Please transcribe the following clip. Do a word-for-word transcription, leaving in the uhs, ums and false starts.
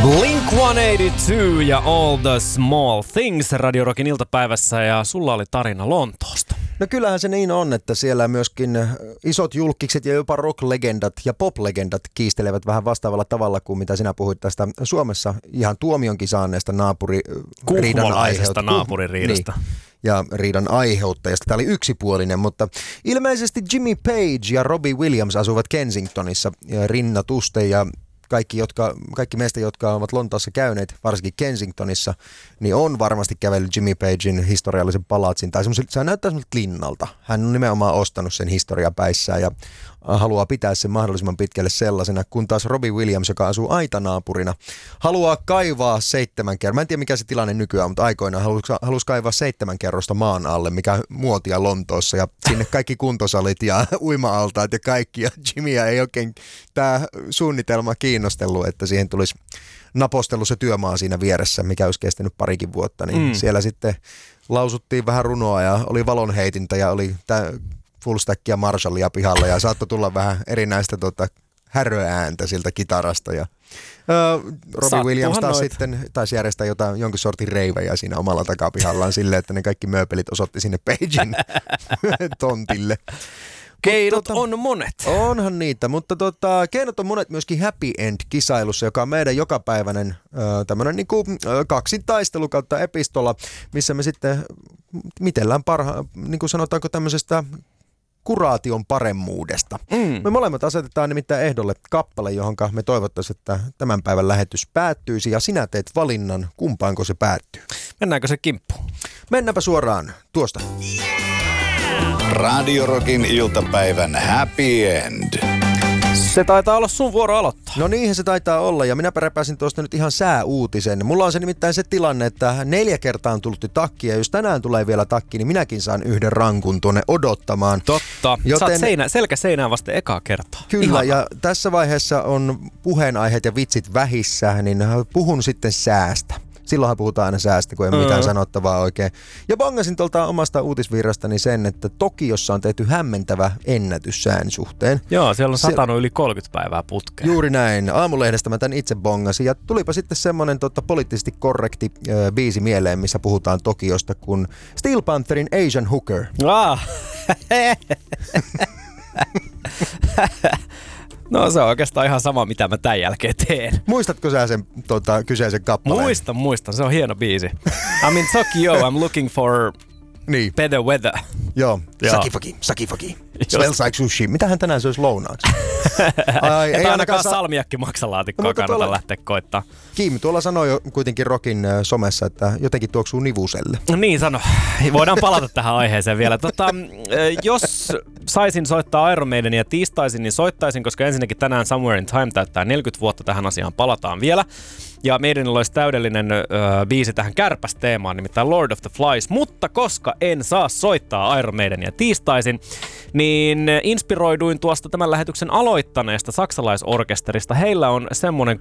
Blink sata kahdeksankymmentäkaksi ja All the Small Things Radio Rockin iltapäivässä, ja sulla oli tarina Lontoosta. No kyllähän se niin on, että siellä myöskin isot julkkikset ja jopa rock-legendat ja pop-legendat kiistelevät vähän vastaavalla tavalla kuin mitä sinä puhuit tästä Suomessa ihan tuomionkin saaneesta naapuririidan aiheuttajasta. naapuririidasta. Niin. Ja riidan aiheuttajasta. Tämä oli yksipuolinen, mutta ilmeisesti Jimmy Page ja Robbie Williams asuvat Kensingtonissa rinnatusten, ja Kaikki, jotka, kaikki meistä, jotka ovat Lontoossa käyneet, varsinkin Kensingtonissa, niin on varmasti kävellyt Jimmy Pagen historiallisen palatsin. Tai se näyttää semmoiselta linnalta. Hän on nimenomaan ostanut sen historiapäissään ja haluaa pitää sen mahdollisimman pitkälle sellaisena, kun taas Robbie Williams, joka asuu aitanaapurina, haluaa kaivaa seitsemän kerrosta. Mä en tiedä, mikä se tilanne nykyään, mutta aikoinaan halusi, halusi kaivaa seitsemän kerrosta maan alle, mikä muotia Lontoossa, ja sinne kaikki kuntosalit ja uima-altaat ja kaikki, ja Jimmyä ei oikein tämä suunnitelma kiinnostellut, että siihen tulisi napostellut se työmaa siinä vieressä, mikä olisi kestänyt parikin vuotta, niin mm. siellä sitten lausuttiin vähän runoa ja oli valonheitintä ja oli tämä full stackia Marshallia pihalla ja saattoi tulla vähän erinäistä tota, häröääntä siltä kitarasta. Ja, uh, Robbie Williams taas noit. sitten taisi järjestää jotain, jonkin sortin reivejä siinä omalla takapihallaan silleen, että ne kaikki mööpelit osoitti sinne Pagen tontille. Keinot tota, on monet. Onhan niitä, mutta tota, keinot on monet myöskin Happy End-kisailussa, joka on meidän jokapäiväinen tämmöinen niinku, kaksintaistelu kautta epistola, missä me sitten mitellään parha, niin kuin sanotaanko tämmöisestä kuraation paremmuudesta. Mm. Me molemmat asetetaan nimittäin ehdolle kappale, johon me toivottaisiin, että tämän päivän lähetys päättyisi, ja sinä teet valinnan, kumpaanko se päättyy. Mennäänkö se kimppuun? Mennäänpä suoraan tuosta. Radio Rockin iltapäivän Happy End. Se taitaa olla sun vuoro aloittaa. No niinhän se taitaa olla, ja minä peräpäisin tuosta nyt ihan sääuutisen. Mulla on se nimittäin se tilanne, että neljä kertaa on tullut takki, ja jos tänään tulee vielä takki, niin minäkin saan yhden rankun tuonne odottamaan. Totta. Joten sä oot seinä, selkä seinään vasta ekaa kertaa. Kyllä, Ihana. Ja tässä vaiheessa on puheenaiheet ja vitsit vähissä, niin puhun sitten säästä. Silloinhan puhutaan aina säästä, kun ei ole mitään sanottavaa oikein. Ja bongasin tuolta omasta uutisvirrastani sen, että Tokiossa on tehty hämmentävä ennätys sään suhteen. Joo, siellä on satanut Se... yli kolmekymmentä päivää putkeen. Juuri näin. Aamulehdestä mä tän itse bongasin. Ja tulipa sitten semmonen tota, poliittisesti korrekti äh, biisi mieleen, missä puhutaan Tokiosta, kun Steel Pantherin Asian Hooker. Ah. No se on oikeastaan ihan sama, mitä mä tämän jälkeen teen. Muistatko sä sen tota, kyseisen kappaleen? Muistan, muistan. Se on hieno biisi. I'm in Tokyo, I'm looking for niin. better weather. Joo. Sakifaki, sakifaki. Smells like sushi. Mitähän tänään se olisi lounaaksi? Ai, ei ainakaan sa- salmiakki maksalaatikkoa no, kannata tuolla... lähteä koittaa. Kiimi tuolla sanoi jo kuitenkin Rockin somessa, että jotenkin tuoksuu nivuselle. No niin sano. Voidaan palata tähän aiheeseen vielä. Tota, jos saisin soittaa Iron Maidenia tiistaisin, niin soittaisin, koska ensinnäkin tänään Somewhere in Time täyttää neljäkymmentä vuotta. Tähän asiaan palataan vielä. Ja meidän olisi täydellinen ö, biisi tähän kärpästeemaan, nimittäin Lord of the Flies. Mutta koska en saa soittaa Iron Maidenia tiistaisin, niin inspiroiduin tuosta tämän lähetyksen aloittaneesta saksalaisorkesterista. Heillä on semmoinen